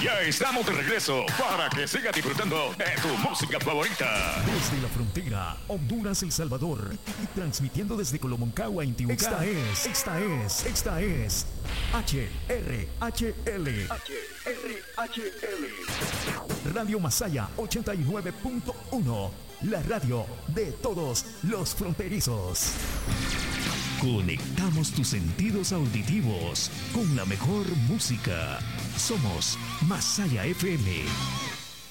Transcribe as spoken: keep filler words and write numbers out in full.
Ya estamos de regreso para que sigas disfrutando de tu música favorita. Desde la frontera, Honduras, El Salvador, y transmitiendo desde Colomoncagua, Intibucá. Esta es, esta es, esta es H R H L. H R H L. Radio Masaya ochenta y nueve punto uno. La radio de todos los fronterizos. Conectamos tus sentidos auditivos con la mejor música. Somos Masaya F M.